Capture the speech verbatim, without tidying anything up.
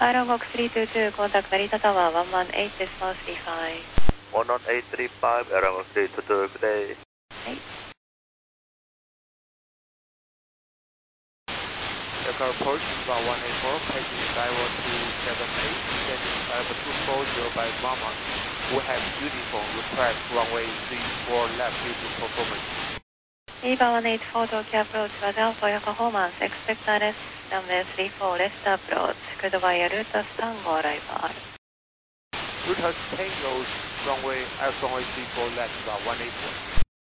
Aerogok three two two, contact Narita Tower one one eight decimal three five. one one eight three five, Aerogok three two two, good day. Okay. Aircraft approach one one eight four, passing Skyward two seven eight, descending Alpha two four zero by Mama. We have uniform request runway three four left due to performance. Eva one eight four, Tokyo approach was out for your performance. Expect arrest runway three four left approach. Cruise via Rutas Tango arrival. Rutas Tango, runway, Alpha runway three four left, one one eight four.